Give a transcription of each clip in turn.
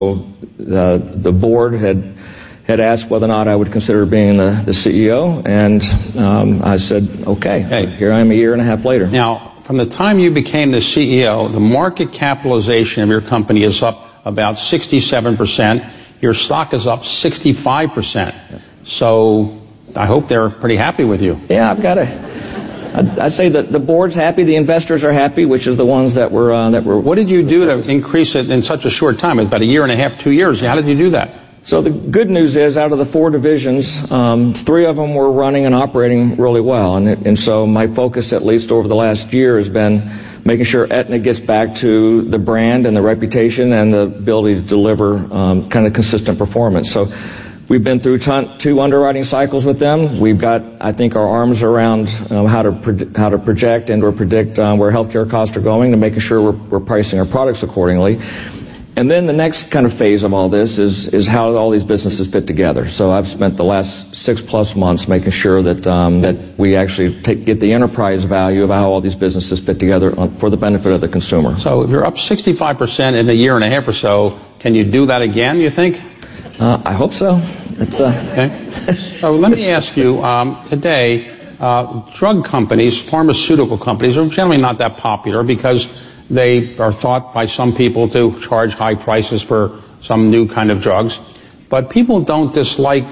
The board had asked whether or not I would consider being the CEO, and I said, okay. Hey. Here I am a year and a half later. Now, from the time you became the CEO, the market capitalization of your company is up about 67%. Your stock is up 65%. So I hope they're pretty happy with you. Yeah, I'd say that the board's happy, the investors are happy, which is the ones that were. What did you do to increase it in such a short time? It's about a year and a half, 2 years. How did you do that? So the good news is, out of the 4 divisions, 3 of them were running and operating really well, and so my focus, at least over the last year, has been making sure Aetna gets back to the brand and the reputation and the ability to deliver kind of consistent performance. So we've been through 2 underwriting cycles with them. We've got, I think, our arms around how to project and or predict where healthcare costs are going, and making sure we're pricing our products accordingly. And then the next kind of phase of all this is how all these businesses fit together. So I've spent the last 6+ months making sure that we actually get the enterprise value of how all these businesses fit together for the benefit of the consumer. So if you're up 65% in a year and a half or so, can you do that again, you think? I hope so. Okay. So let me ask you, today, drug companies, pharmaceutical companies, are generally not that popular because they are thought by some people to charge high prices for some new kind of drugs. But people don't dislike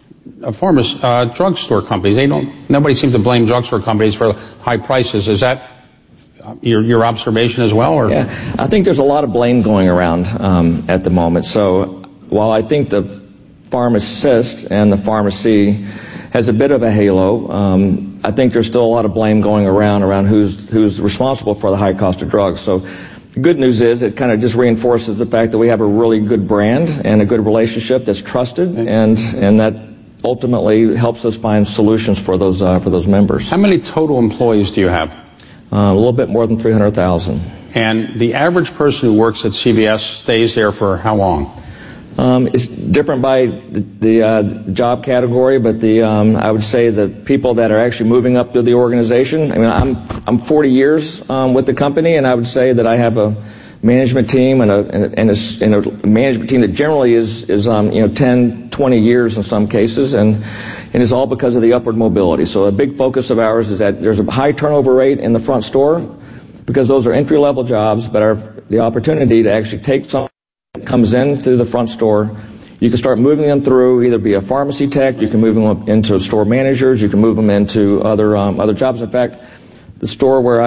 drugstore companies. Nobody seems to blame drugstore companies for high prices. Is that your observation as well? Or? Yeah, I think there's a lot of blame going around at the moment. So while I think the pharmacist and the pharmacy has a bit of a halo, I think there's still a lot of blame going around who's responsible for the high cost of drugs. So the good news is it kind of just reinforces the fact that we have a really good brand and a good relationship that's trusted, and that ultimately helps us find solutions for those members. How many total employees do you have? A little bit more than 300,000. And the average person who works at CVS stays there for how long? It's different by the job category, but I would say the people that are actually moving up through the organization. I mean, I'm 40 years with the company, and I would say that I have a management team and a management team that generally is 10, 20 years in some cases, and it's all because of the upward mobility. So a big focus of ours is that there's a high turnover rate in the front store, because those are entry-level jobs, but are the opportunity to actually take some comes in through the front store. You can start moving them through, either be a pharmacy tech, you can move them into store managers, you can move them into other jobs. In fact, the store where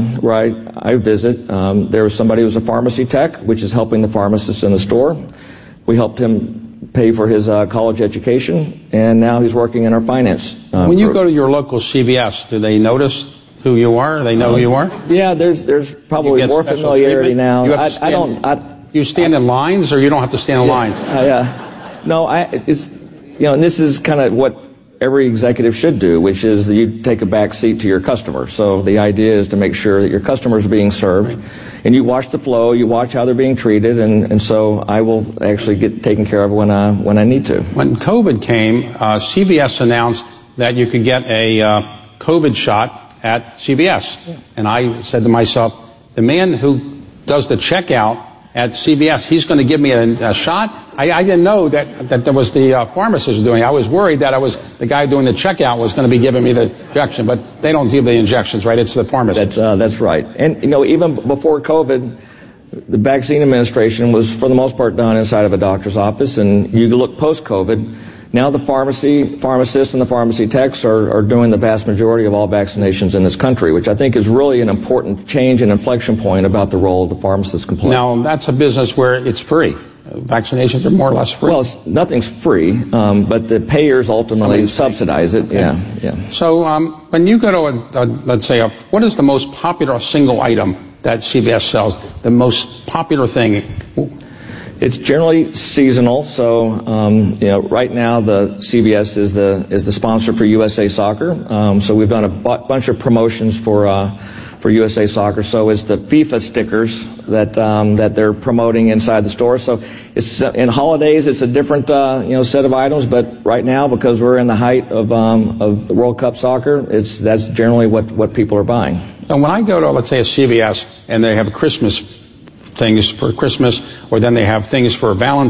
I visit, there was somebody who was a pharmacy tech, which is helping the pharmacist in the store. We helped him pay for his college education, and now he's working in our finance When you go to your local CVS, do they notice who you are? They know who you are? Yeah, there's probably more familiarity now. You stand in lines, or you don't have to stand in line? No, and this is kind of what every executive should do, which is that you take a back seat to your customer. So the idea is to make sure that your customers are being served, and you watch the flow, you watch how they're being treated, and so I will actually get taken care of when I need to. When COVID came, CVS announced that you could get a COVID shot at CVS, and I said to myself, the man who does the checkout at CVS, he's going to give me a shot? I didn't know that there was the pharmacist doing it. I was worried that the guy doing the checkout was going to be giving me the injection, but they don't give the injections, right? It's the pharmacist. That's right. And, even before COVID, the vaccine administration was, for the most part, done inside of a doctor's office, and you look post-COVID, now the pharmacists and the pharmacy techs are doing the vast majority of all vaccinations in this country, which I think is really an important change and inflection point about the role of the pharmacist complaint. Now, that's a business where it's free. Vaccinations are more or less free. Well, nothing's free, but the payers ultimately subsidize it. Okay. Yeah. So when you go to let's say, what is the most popular single item that CVS sells? The most popular thing? It's generally seasonal, so right now the CVS is the sponsor for USA Soccer. So we've done a bunch of promotions for USA Soccer. So it's the FIFA stickers that they're promoting inside the store. So it's in holidays it's a different set of items, but right now, because we're in the height of the World Cup soccer, that's generally what people are buying. And when I go to, let's say, a CVS and they have Christmas things for Christmas, or then they have things for Valentine's